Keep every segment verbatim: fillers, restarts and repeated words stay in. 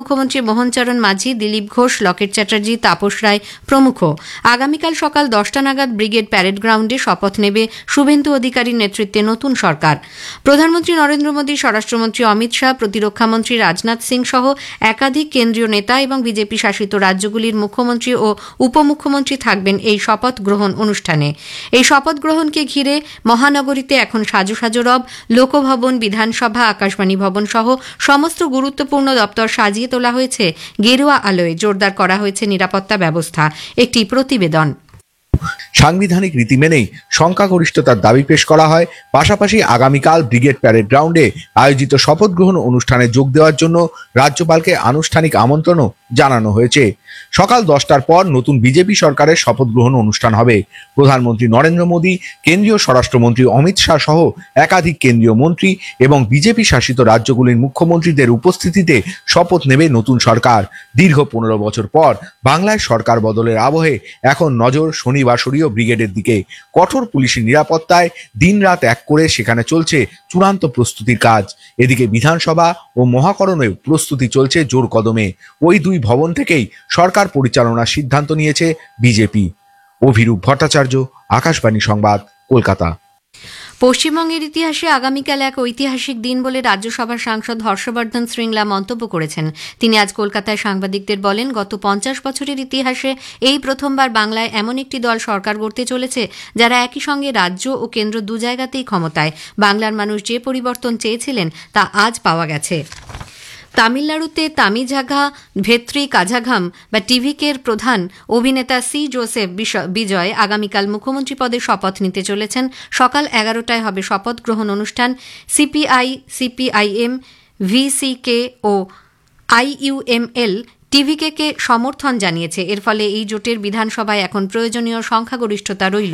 মুখ্যমন্ত্রী মোহনচরণ মাঝি, দিলীপ ঘোষ, লকেট চ্যাটার্জি, তাপস রায় প্রমুখ। আগামীকাল সকাল দশটা নাগাদ ব্রিগেড প্যারেড গ্রাউন্ডে শপথ নেবে শুভেন্দু অধিকারীর নেতৃত্বে নতুন সরকার। প্রধানমন্ত্রী নরেন্দ্র মোদী, স্বরাষ্ট্রমন্ত্রী অমিত শাহ, প্রতিরক্ষামন্ত্রী রাজনাথ সিং সহ একাধিক কেন্দ্রীয় নেতা এবং বিজেপি শাসিত রাজ্যগুলির মুখ্যমন্ত্রী ও উপমুখ্যমন্ত্রী থাকবেন এই শপথ গ্রহণ অনুষ্ঠানে। এই শপথ গ্রহণকে ঘিরে মহানগরীতে এখন সাজো সাজো রব। লোকভবন, বিধানসভা, আকাশবাণী ভবন সহ সমস্ত গুরুত্বপূর্ণ দপ্তর সাজিয়ে তোলা হয়েছে গেরুয়া আলোয়। জোরদার করা হয়েছে নিরাপত্তা ব্যবস্থা। একটি প্রতিবেদন। সাংবিধানিক রীতি মেনেই সংখ্যাগরিষ্ঠতার দাবি পেশ করা হয়। পাশাপাশি আগামীকাল ব্রিগেড প্যারেড গ্রাউন্ডে আয়োজিত শপথ গ্রহণ অনুষ্ঠানে যোগ দেওয়ার জন্য রাজ্যপালকে আনুষ্ঠানিক আমন্ত্রণও জানানো হয়েছে। সকাল দশটার পর নতুন বিজেপি সরকারের শপথ গ্রহণ অনুষ্ঠান হবে। প্রধানমন্ত্রী নরেন্দ্র মোদী, কেন্দ্রীয় স্বরাষ্ট্রমন্ত্রী অমিত শাহ সহ একাধিক কেন্দ্রীয় মন্ত্রী এবং বিজেপি শাসিত রাজ্যগুলির মুখ্যমন্ত্রীদের উপস্থিতিতে শপথ নেবে নতুন সরকার। দীর্ঘ পনেরো বছর পর বাংলায় সরকার বদলের আবহে এখন নজর শনিবাসরীয় ব্রিগেডের দিকে। কঠোর পুলিশি নিরাপত্তায় দিনরাত এক করে সেখানে চলছে চূড়ান্ত প্রস্তুতির কাজ। এদিকে বিধানসভা ও মহাকরণেও প্রস্তুতি চলছে জোর কদমে। ওই দুই ভবন থেকেই সরকার পরিচালনার সিদ্ধান্ত নিয়েছে বিজেপি। অভিরূপ ভট্টাচার্য, আকাশবাণী সংবাদ, কলকাতা। পশ্চিমবঙ্গের ইতিহাসে আগামীকাল এক ঐতিহাসিক দিন বলে রাজ্যসভার সাংসদ হর্ষবর্ধন শ্রীংলা মন্তব্য করেছেন। তিনি আজ কলকাতায় সাংবাদিকদের বলেন, গত পঞ্চাশ বছরের ইতিহাসে এই প্রথমবার বাংলায় এমন একটি দল সরকার গড়তে চলেছে যারা একই সঙ্গে রাজ্য ও কেন্দ্র দু জায়গাতেই ক্ষমতায়। বাংলার মানুষ যে পরিবর্তন চেয়েছিলেন তা আজ পাওয়া গেছে। তামিলনাড়ুতে তামিঝাঘা ভেত্রি কাঝাঘাম বা টিভিকের প্রধান অভিনেতা সি জোসেফ বিজয় আগামীকাল মুখ্যমন্ত্রী পদে শপথ নিতে চলেছেন। সকাল এগারোটায় হবে শপথ গ্রহণ অনুষ্ঠান। সিপিআই, সিপিআইএম, ভিসিকে ও আইইউএমএল টিভিকে কে সমর্থন জানিয়েছে। এর ফলে এই জোটের বিধানসভায় এখন প্রয়োজনীয় সংখ্যাগরিষ্ঠতা রইল।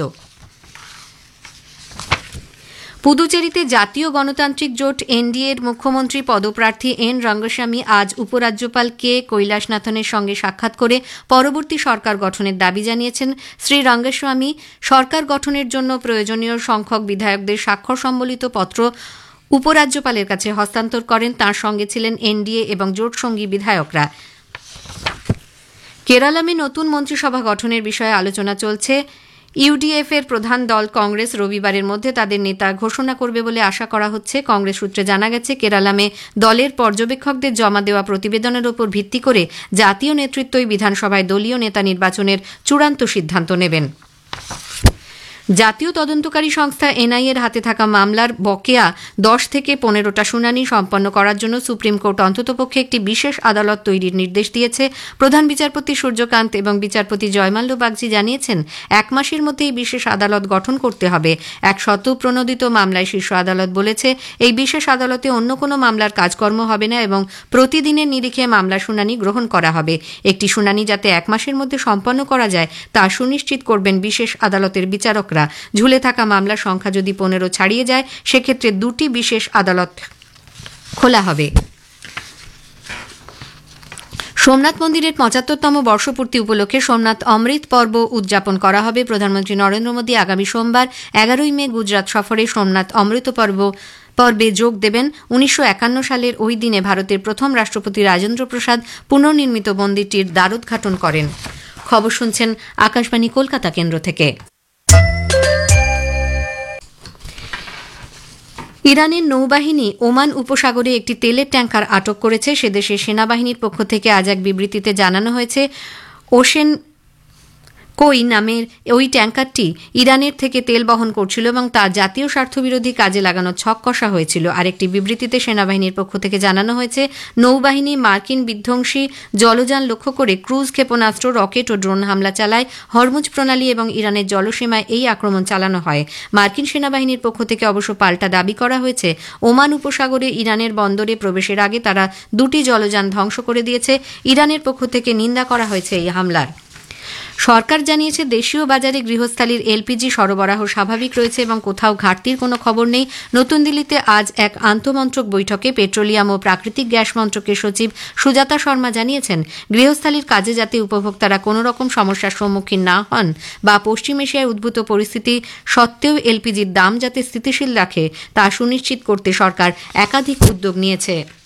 পুদুচেরিতে জাতীয় গণতান্ত্রিক জোট এনডিএর মুখ্যমন্ত্রী পদপ্রার্থী এন রঙ্গস্বামী আজ উপরাজ্যপাল কে কৈলাসনাথনের সঙ্গে সাক্ষাৎ করে পরবর্তী সরকার গঠনের দাবি জানিয়েছেন। শ্রী রঙ্গস্বামী সরকার গঠনের জন্য প্রয়োজনীয় সংখ্যক বিধায়কদের স্বাক্ষর সম্বলিত পত্র উপরাজ্যপালের কাছে হস্তান্তর করেন। তাঁর সঙ্গে ছিলেন এনডিএ এবং জোটসঙ্গী বিধায়করা। কেরালামে নতুন মন্ত্রিসভা গঠনের বিষয়ে আলোচনা চলছে। ইউডিএফ এর প্রধান দল কংগ্রেস রবিবারের মধ্যে তাদের নেতা ঘোষণা করবে বলে আশা করা হচ্ছে। কংগ্রেস সূত্রে জানা গেছে, কেরালামে দলের পর্যবেক্ষকদের জমা দেওয়া প্রতিবেদনের উপর ভিত্তি করে জাতীয় নেতৃত্বই বিধানসভায় দলীয় নেতা নির্বাচনের চূড়ান্ত সিদ্ধান্ত নেবেন। জাতীয় তদন্তকারী সংস্থা এনআইএর হাতে থাকা মামলার বকেয়া দশ থেকে পনেরোটা শুনানি সম্পন্ন করার জন্য সুপ্রিম কোর্ট অন্ততপক্ষে একটি বিশেষ আদালত তৈরির নির্দেশ দিয়েছে। প্রধান বিচারপতি সূর্যকান্ত এবং বিচারপতি জয়মাল্য বাগচি জানিয়েছেন, এক মাসের মধ্যে এই বিশেষ আদালত গঠন করতে হবে। এক স্বতঃপ্রণোদিত মামলায় শীর্ষ আদালত বলেছে, এই বিশেষ আদালতে অন্য কোনো মামলার কাজকর্ম হবে না এবং প্রতিদিনের নিরিখে মামলা শুনানি গ্রহণ করা হবে। একটি শুনানি যাতে এক মাসের মধ্যে সম্পন্ন করা যায় তা সুনিশ্চিত করবেন বিশেষ আদালতের বিচারক। ঝুলে থাকা মামলার সংখ্যা যদি পনেরো ছাড়িয়ে যায় সেক্ষেত্রে দুটি বিশেষ আদালত খোলা হবে। সোমনাথ মন্দিরের পঁচাত্তরতম বর্ষপূর্তি উপলক্ষে সোমনাথ অমৃত পর্ব উদযাপন করা হবে। প্রধানমন্ত্রী নরেন্দ্র মোদী আগামী সোমবার এগারোই মে গুজরাট সফরে সোমনাথ অমৃত পর্ব পর্বে যোগ দেবেন। উনিশশো একান্ন সালের ওই দিনে ভারতের প্রথম রাষ্ট্রপতি রাজেন্দ্র প্রসাদ পুনর্নির্মিত মন্দিরটির দ্বারোদ্ঘাটন করেন। খবর শুনছেন আকাশবাণী কলকাতা কেন্দ্র থেকে। ইরানের নৌবাহিনী ওমান উপসাগরে একটি তেলের ট্যাঙ্কার আটক করেছে। সেদেশের সেনাবাহিনীর পক্ষ থেকে আজ এক বিবৃতিতে জানানো হয়েছে, ওশেন কই নামের ওই ট্যাঙ্কারটি ইরানের থেকে তেল বহন করছিল এবং তা জাতীয় স্বার্থবিরোধী কাজে লাগানোর ছক কষা হয়েছিল। আরেকটি বিবৃতিতে সেনাবাহিনীর পক্ষ থেকে জানানো হয়েছে, নৌবাহিনী মার্কিন বিধ্বংসী জলযান লক্ষ্য করে ক্রুজ ক্ষেপণাস্ত্র, রকেট ও ড্রোন হামলা চালায়। হরমুজ প্রণালী এবং ইরানের জলসীমায় এই আক্রমণ চালানো হয়। মার্কিন সেনাবাহিনীর পক্ষ থেকে অবশ্য পাল্টা দাবি করা হয়েছে, ওমান উপসাগরে ইরানের বন্দরে প্রবেশের আগে তারা দুটি জলযান ধ্বংস করে দিয়েছে। ইরানের পক্ষ থেকে নিন্দা করা হয়েছে এই হামলার। সরকার জানিয়েছে, দেশীয় বাজারে গৃহস্থালির এলপিজি সরবরাহ স্বাভাবিক রয়েছে এবং কোথাও ঘাটতির কোনো খবর নেই। নতুন দিল্লিতে আজ এক আন্তমন্ত্রক বৈঠকে পেট্রোলিয়াম ও প্রাকৃতিক গ্যাস মন্ত্রকের সচিব সুজাতা শর্মা জানিয়েছেন, গৃহস্থালির কাজে যাতে উপভোক্তারা কোনো রকম সমস্যার সম্মুখীন না হন বা পশ্চিম এশিয়ায় উদ্ভূত পরিস্থিতি সত্ত্বেও এলপিজির দাম যাতে স্থিতিশীল রাখে তা সুনিশ্চিত করতে সরকার একাধিক উদ্যোগ নিয়েছে।